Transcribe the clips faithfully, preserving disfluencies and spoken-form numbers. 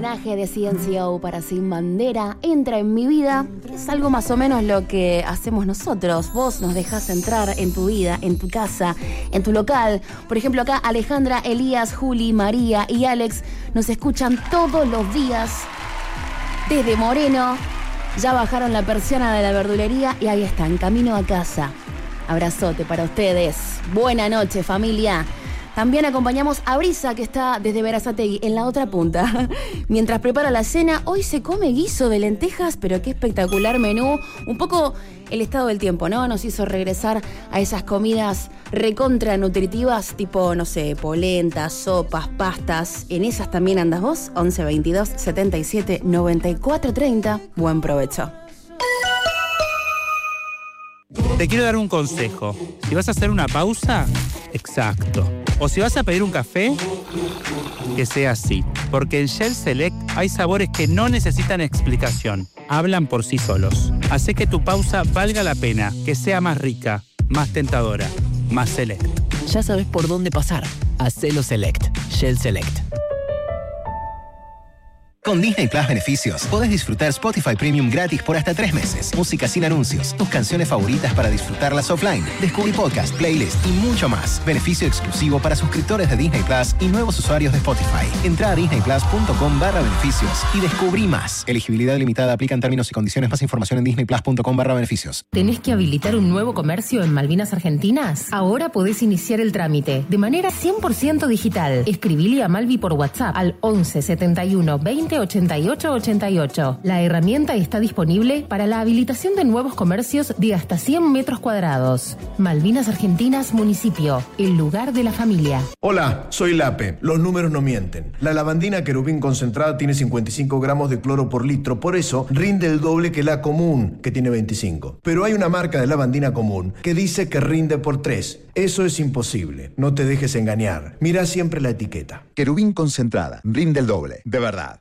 personaje de C N C O para Sin Bandera entra en mi vida. Es algo más o menos lo que hacemos nosotros. Vos nos dejás entrar en tu vida, en tu casa, en tu local. Por ejemplo, acá Alejandra, Elías, Juli, María y Alex nos escuchan todos los días desde Moreno. Ya bajaron la persiana de la verdulería y ahí están, camino a casa. Abrazote para ustedes. Buena noche, familia. También acompañamos a Brisa, que está desde Berazategui, en la otra punta. Mientras prepara la cena, hoy se come guiso de lentejas, pero qué espectacular menú. Un poco el estado del tiempo, ¿no? Nos hizo regresar a esas comidas recontra nutritivas, tipo, no sé, polentas, sopas, pastas. En esas también andas vos, once veintidós setenta y siete noventa y cuatro treinta. Buen provecho. Te quiero dar un consejo. Si vas a hacer una pausa, exacto. O si vas a pedir un café, que sea así. Porque en Shell Select hay sabores que no necesitan explicación. Hablan por sí solos. Hace que tu pausa valga la pena, que sea más rica, más tentadora, más select. Ya sabes por dónde pasar. Hacelo Select. Shell Select. Con Disney Plus Beneficios, podés disfrutar Spotify Premium gratis por hasta tres meses. Música sin anuncios, tus canciones favoritas para disfrutarlas offline, descubrí podcast, playlist y mucho más. Beneficio exclusivo para suscriptores de Disney Plus y nuevos usuarios de Spotify. Entra a disneyplus.com barra beneficios y descubrí más. Elegibilidad limitada, aplican términos y condiciones. Más información en disneyplus.com barra beneficios. ¿Tenés que habilitar un nuevo comercio en Malvinas Argentinas? Ahora podés iniciar el trámite de manera cien por ciento digital. Escribile a Malvi por WhatsApp al once setenta y uno veinte ochenta y ocho ochenta y ocho. La herramienta está disponible para la habilitación de nuevos comercios de hasta cien metros cuadrados. Malvinas Argentinas, municipio, el lugar de la familia. Hola, soy Lape. Los números no mienten. La lavandina Querubín concentrada tiene cincuenta y cinco gramos de cloro por litro, por eso rinde el doble que la común, que tiene veinticinco. Pero hay una marca de lavandina común que dice que rinde por tres. Eso es imposible. No te dejes engañar. Mira siempre la etiqueta. Querubín concentrada. Rinde el doble. De verdad.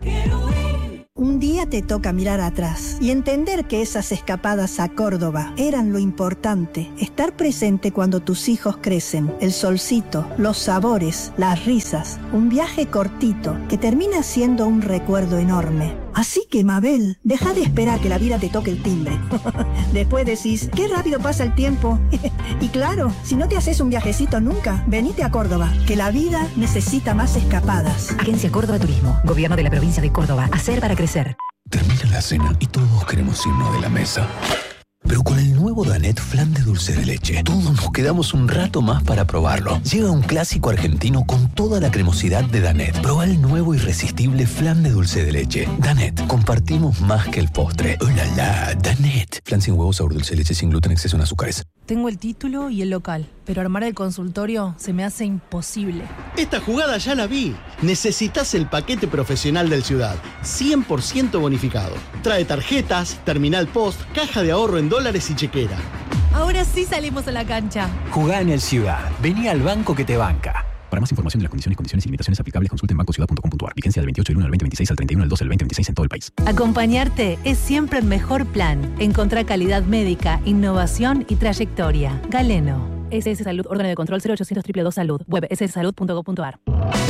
Un día te toca mirar atrás y entender que esas escapadas a Córdoba eran lo importante. Estar presente cuando tus hijos crecen. El solcito, los sabores, las risas. Un viaje cortito que termina siendo un recuerdo enorme. Así que, Mabel, deja de esperar que la vida te toque el timbre. Después decís, qué rápido pasa el tiempo. Y claro, si no te haces un viajecito nunca, venite a Córdoba, que la vida necesita más escapadas. Agencia Córdoba Turismo, Gobierno de la Provincia de Córdoba. Hacer para crecer. Termina la cena y todos queremos irnos de la mesa. Pero con el nuevo Danet Flan de dulce de leche, todos nos quedamos un rato más para probarlo. Llega un clásico argentino con toda la cremosidad de Danet. Probá el nuevo irresistible flan de dulce de leche. Danet, compartimos más que el postre. ¡Oh, la, la! Danet. Flan sin huevo, sabor dulce de leche, sin gluten, exceso en azúcares. Tengo el título y el local, pero armar el consultorio se me hace imposible. Esta jugada ya la vi. Necesitas el paquete profesional del Ciudad, cien por ciento bonificado. Trae tarjetas, terminal post, caja de ahorro en dólares y chequera. Ahora sí salimos a la cancha. Jugá en el Ciudad. Vení al banco que te banca. Para más información de las condiciones, condiciones y limitaciones aplicables, consulte en banco ciudad punto com punto a r. Vigencia del veintiocho del uno al veinte veintiséis al treinta y uno del doce del veinte veintiséis en todo el país. Acompañarte es siempre el mejor plan. Encontrá calidad médica, innovación y trayectoria. Galeno. S S Salud, órgano de control cero ochocientos dos dos dos Salud. Web s s salud punto gov punto a r.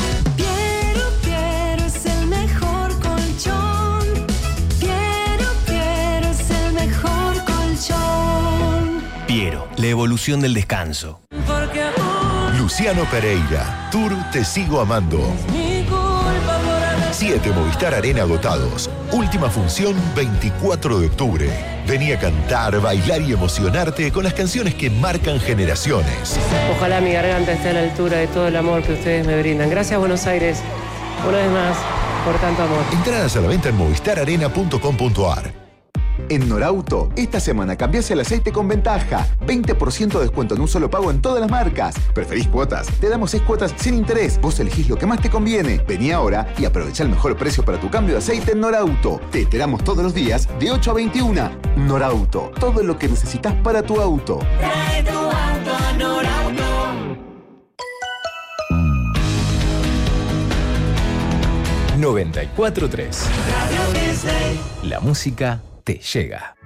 Piero, Piero es el mejor colchón. Piero, Piero es el mejor colchón. Piero, la evolución del descanso. Porque Luciano Pereira, Tour Te Sigo Amando. mi culpa por haber... Siete Movistar Arena agotados. Última función veinticuatro de octubre. Vení a cantar, bailar y emocionarte con las canciones que marcan generaciones. Ojalá mi garganta esté a la altura de todo el amor que ustedes me brindan. Gracias, Buenos Aires, una vez más, por tanto amor. Entradas a la venta en movistar arena punto com punto a r. En Norauto, esta semana cambiás el aceite con ventaja. veinte por ciento de descuento en un solo pago en todas las marcas. ¿Preferís cuotas? Te damos seis cuotas sin interés. Vos elegís lo que más te conviene. Vení ahora y aprovecha el mejor precio para tu cambio de aceite en Norauto. Te esperamos todos los días de ocho a veintiuna. Norauto, todo lo que necesitas para tu auto. Trae tu auto a Norauto. noventa y cuatro punto tres. Radio Disney. La música te llega.